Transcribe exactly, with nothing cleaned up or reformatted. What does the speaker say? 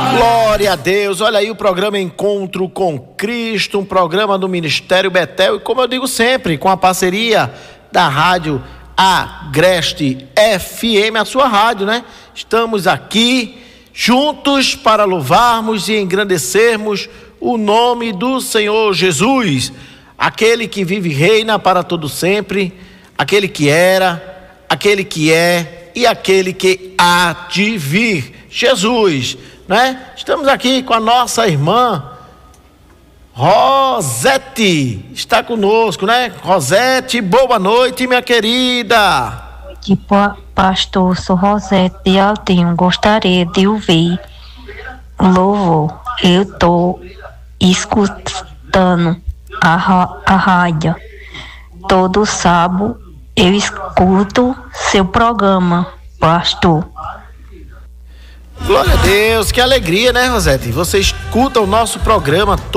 Glória a Deus, olha aí o programa Encontro com Cristo, um programa do Ministério Betel e, como eu digo sempre, com a parceria da rádio Agreste F M, a sua rádio, né? Estamos aqui juntos para louvarmos e engrandecermos o nome do Senhor Jesus, aquele que vive e reina para todo sempre, aquele que era, aquele que é e aquele que há de vir, Jesus, né? Estamos aqui com a nossa irmã Rosete, está conosco, né? Rosete, boa noite, minha querida. Que pastor, sou Rosete de Altinho, gostaria de ouvir o louvor. Eu estou escutando a, a rádio. Todo sábado eu escuto seu programa, pastor. Glória a Deus, que alegria, né, Rosete? Você escuta o nosso programa